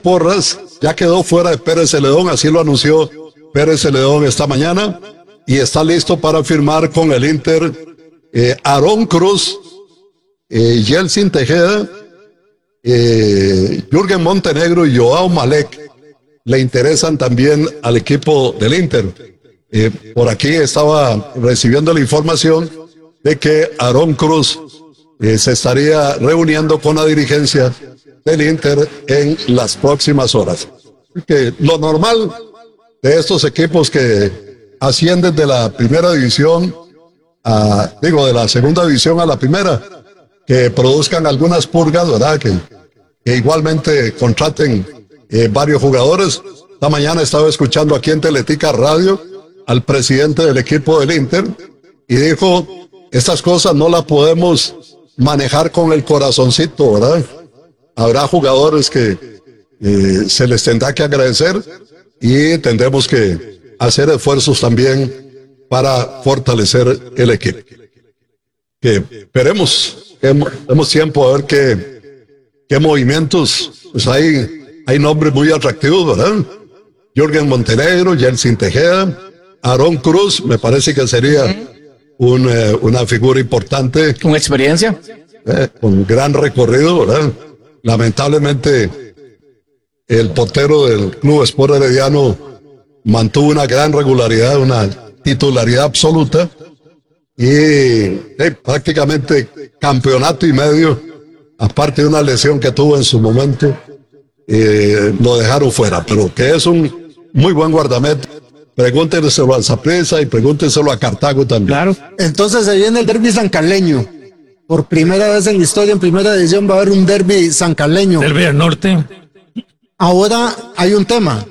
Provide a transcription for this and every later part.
Porras ya quedó fuera de Pérez Celedón, así lo anunció Pérez Celedón esta mañana, y está listo para firmar con el Inter Aarón Cruz, Yeltsin Tejeda, Jürgen Montenegro y Joao Malek. Le interesan también al equipo del Inter. Por aquí estaba recibiendo la información de que Aarón Cruz se estaría reuniendo con la dirigencia del Inter en las próximas horas. Que lo normal de estos equipos que ascienden de la primera división de la segunda división a la primera, que produzcan algunas purgas, ¿verdad? Que igualmente contraten varios jugadores. Esta mañana estaba escuchando aquí en Teletica Radio al presidente del equipo del Inter y dijo, estas cosas no las podemos manejar con el corazoncito, ¿verdad? Habrá jugadores que se les tendrá que agradecer y tendremos que hacer esfuerzos también para fortalecer el equipo. Que esperemos tiempo a ver qué movimientos, pues hay nombres muy atractivos, ¿verdad? Jürgen Montenegro, Yeltsin Tejeda, Aarón Cruz, me parece que sería una figura importante. Con experiencia. Con gran recorrido, ¿verdad? Lamentablemente, el portero del Club Sport Herediano mantuvo una gran regularidad, una titularidad absoluta y prácticamente campeonato y medio, aparte de una lesión que tuvo en su momento, lo dejaron fuera, pero que es un muy buen guardameta. Pregúntenselo a Saprissa y pregúntenselo a Cartago también. Claro. Entonces se viene el derbi sancarleño. Por primera vez en la historia, en primera división, va a haber un derbi sancarleño. Derbi del Norte. Ahora hay un tema.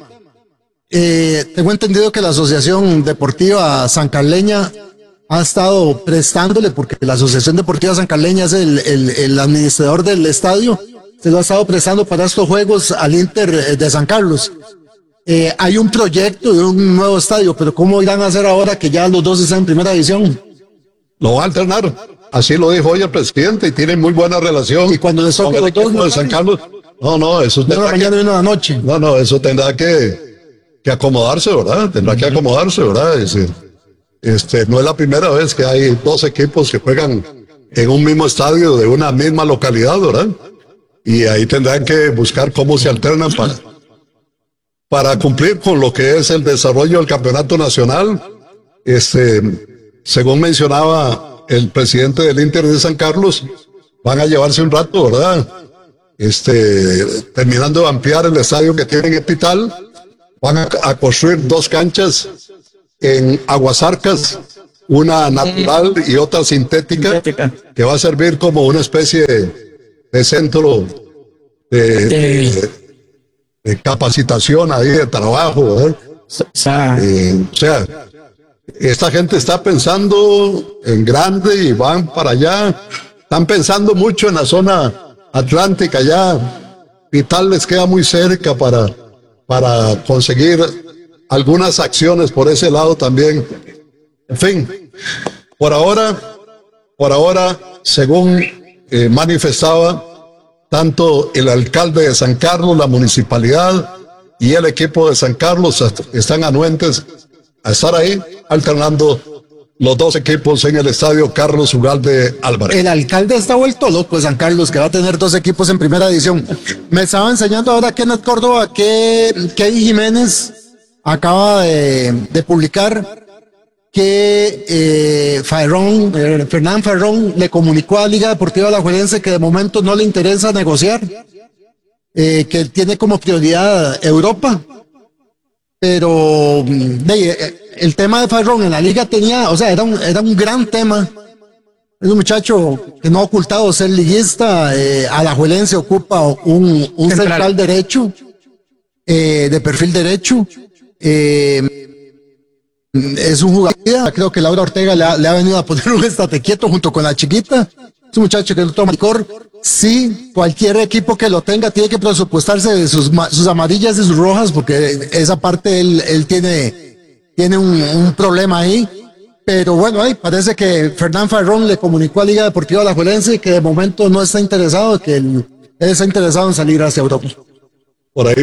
Tengo entendido que la Asociación Deportiva Sancarleña ha estado prestándole, porque la Asociación Deportiva Sancarleña es el administrador del estadio, se lo ha estado prestando para estos juegos al Inter de San Carlos. Hay un proyecto de un nuevo estadio, pero ¿cómo irán a hacer ahora que ya los dos están en primera división? Lo va a alternar, así lo dijo hoy el presidente, y tienen muy buena relación. Y cuando les toque los dos de San Carlos, eso tendrá mañana y una de la noche. Eso tendrá que acomodarse, ¿verdad? Tendrá que acomodarse, ¿verdad? No es la primera vez que hay dos equipos que juegan en un mismo estadio de una misma localidad, ¿verdad? Y ahí tendrán que buscar cómo se alternan para cumplir con lo que es el desarrollo del campeonato nacional. Según mencionaba el presidente del Inter de San Carlos, van a llevarse un rato, ¿verdad? Terminando de ampliar el estadio que tienen en Pital, van a construir dos canchas en Aguasarcas, una natural y otra sintética, que va a servir como una especie de centro de capacitación ahí, de trabajo, ¿verdad? Esta gente está pensando en grande y van para allá, están pensando mucho en la zona atlántica, ya Pital les queda muy cerca para conseguir algunas acciones por ese lado también. En fin, por ahora, según manifestaba tanto el alcalde de San Carlos, la municipalidad y el equipo de San Carlos, están anuentes a estar ahí alternando los dos equipos en el estadio Carlos Ugalde Álvarez. El alcalde está vuelto loco de San Carlos, que va a tener dos equipos en primera división. Me estaba enseñando ahora Kenneth Córdoba que Key Jiménez acaba de publicar que Fernán Ferrón le comunicó a Liga Deportiva Alajuelense que de momento no le interesa negociar, que tiene como prioridad Europa. Pero el tema de Ferrón en la liga era un gran tema. Es un muchacho que no ha ocultado ser liguista. Alajuelense ocupa un central derecho, de perfil derecho. Es un jugador, creo que Laura Ortega le ha venido a poner un estate quieto junto con la chiquita. Es un muchacho que no toma licor. Sí, cualquier equipo que lo tenga tiene que presupuestarse de sus amarillas y sus rojas, porque esa parte él tiene un problema ahí. Pero bueno, parece que Fernán Ferrón le comunicó a Liga Deportiva Alajuelense que de momento no está interesado, que él está interesado en salir hacia Europa. Por ahí